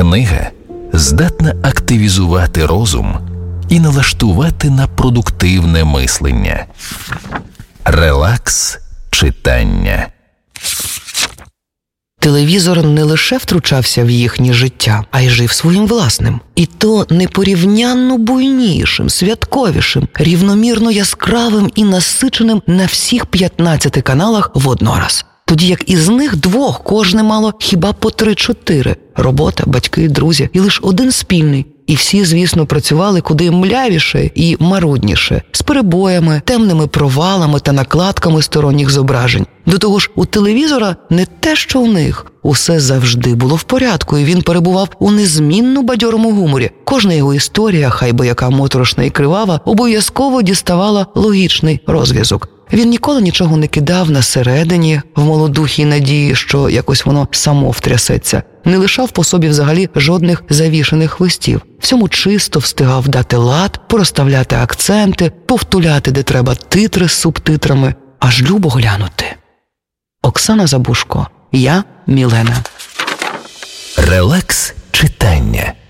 Книга здатна активізувати розум і налаштувати на продуктивне мислення. Релакс читання. Телевізор не лише втручався в їхнє життя, а й жив своїм власним. І то непорівнянно буйнішим, святковішим, рівномірно яскравим і насиченим на всіх 15 каналах воднораз. Тоді як із них двох кожне мало хіба по 3-4. Робота, батьки, друзі і лише один спільний. І всі, звісно, працювали куди млявіше і марудніше, з перебоями, темними провалами та накладками сторонніх зображень. До того ж, у телевізора не те, що у них. Усе завжди було в порядку, і він перебував у незмінно бадьорому гуморі. Кожна його історія, хай би яка моторошна і кривава, обов'язково діставала логічний розв'язок. Він ніколи нічого не кидав на середині, в молодухій надії, що якось воно само втрясеться. Не лишав по собі взагалі жодних завішених листів. Всьому чисто встигав дати лад, порозставляти акценти, повтуляти, де треба, титри з субтитрами. Аж любо глянути. Оксана Забушко. Я Мілена. Релакс читання.